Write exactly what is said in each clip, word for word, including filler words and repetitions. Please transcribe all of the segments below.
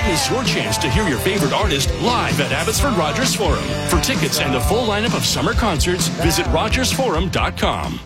miss your chance to hear your favorite artist live at Abbotsford Rogers Forum. For tickets and a full lineup of summer concerts, visit rogers forum dot com.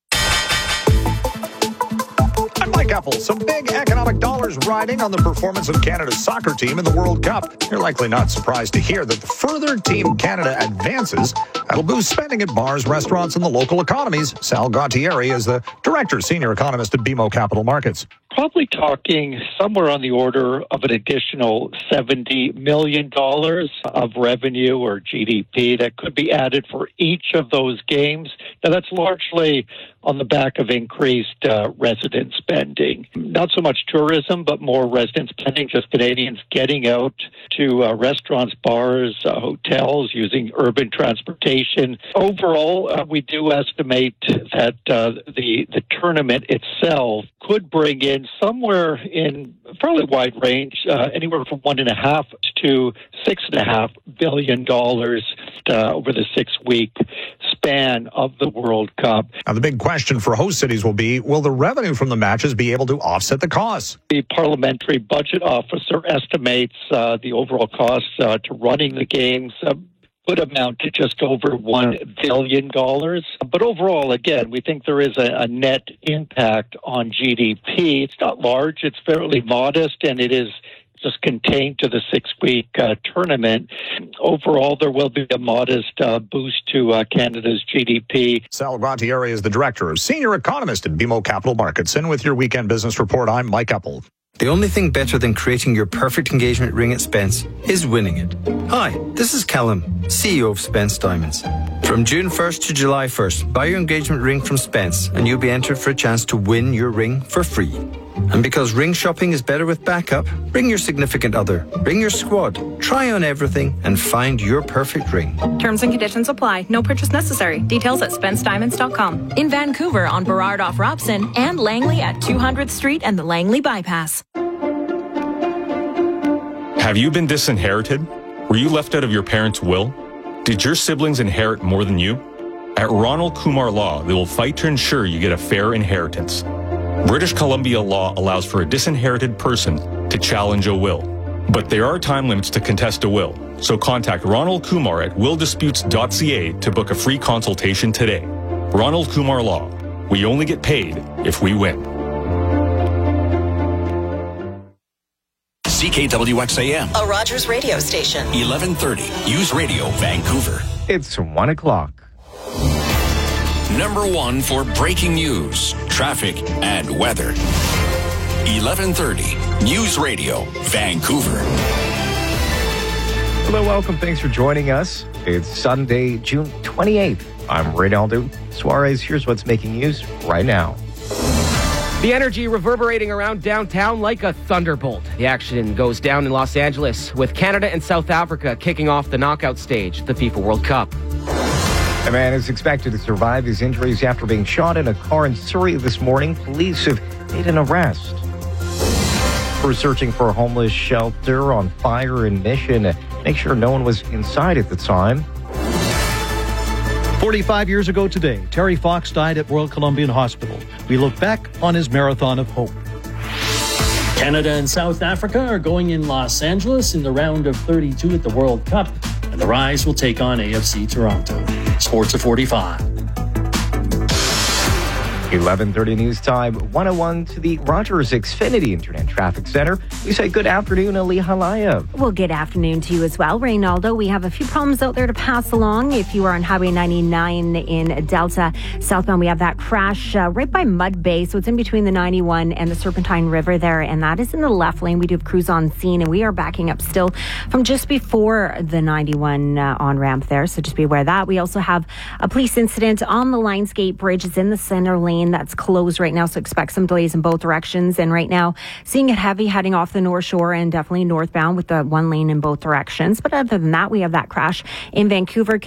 I'm Mike Apple. Some big economic dollars riding on the performance of Canada's soccer team in the World Cup. You're likely not surprised to hear that the further Team Canada advances, that'll boost spending at bars, restaurants, and the local economies. Sal Gautieri is the director, senior economist at B M O Capital Markets. Probably talking somewhere on the order of an additional seventy million dollars of revenue or G D P that could be added for each of those games. Now, that's largely on the back of increased uh, resident spending. Not so much tourism, but more resident spending, just Canadians getting out to uh, restaurants, bars, uh, hotels, using urban transportation. Overall, uh, we do estimate that uh, the, the tournament itself could bring in somewhere in a fairly wide range, uh, anywhere from one and a half to six and a half billion dollars uh, over the six-week span of the World Cup. Now, the big question for host cities will be, will the revenue from the matches be able to offset the costs? The parliamentary budget officer estimates uh, the overall costs uh, to running the games uh, would amount to just over one billion dollars. But overall, again, we think there is a, a net impact on G D P. It's not large, it's fairly modest, and it is just contained to the six-week uh, tournament. Overall, there will be a modest uh, boost to uh, Canada's G D P. Sal Gautieri is the director, senior economist at B M O Capital Markets. And with your weekend business report, I'm Mike Apple. The only thing better than creating your perfect engagement ring at Spence is winning it. Hi, this is Callum, C E O of Spence Diamonds. From June first to July first, buy your engagement ring from Spence and you'll be entered for a chance to win your ring for free. And because ring shopping is better with backup, bring your significant other, bring your squad, try on everything and find your perfect ring. Terms and conditions apply. No purchase necessary. Details at spence diamonds dot com. In Vancouver on Burrard off Robson and Langley at two hundredth Street and the Langley Bypass. Have you been disinherited? Were you left out of your parents' will? Did your siblings inherit more than you? At Ronald Kumar Law, they will fight to ensure you get a fair inheritance. British Columbia law allows for a disinherited person to challenge a will. But there are time limits to contest a will, so contact Ronald Kumar at will disputes dot c a to book a free consultation today. Ronald Kumar Law. We only get paid if we win. C K W X A M, a Rogers radio station. eleven thirty, News Radio, Vancouver. It's one o'clock. Number one for breaking news, traffic, and weather. eleven thirty, News Radio, Vancouver. Hello, welcome. Thanks for joining us. It's Sunday, June twenty-eighth. I'm Reynaldo Suarez. Here's what's making news right now. The energy reverberating around downtown like a thunderbolt. The action goes down in Los Angeles with Canada and South Africa kicking off the knockout stage, the FIFA World Cup. A man is expected to survive his injuries after being shot in a car in Surrey this morning. Police have made an arrest. We're searching for a homeless shelter on fire in Mission. Make sure no one was inside at the time. forty-five years ago today, Terry Fox died at Royal Columbian Hospital. We look back on his marathon of hope. Canada and South Africa are going in Los Angeles in the round of thirty-two at the World Cup, and the Rise will take on A F C Toronto. Sports at forty-five. eleven thirty news time, one oh one to the Rogers Xfinity Internet Traffic Center. We say good afternoon, Ali Halaya. Well, good afternoon to you as well, Reynaldo. We have a few problems out there to pass along. If you are on Highway ninety-nine in Delta southbound, we have that crash uh, right by Mud Bay. So it's in between the ninety-one and the Serpentine River there, and that is in the left lane. We do have crews on scene, and we are backing up still from just before the ninety-one uh, on-ramp there. So just be aware of that. We also have a police incident on the Lionsgate Bridge. It's in the center lane. That's closed right now, so expect some delays in both directions. And right now, seeing it heavy heading off the North Shore and definitely northbound with the one lane in both directions. But other than that, we have that crash in Vancouver.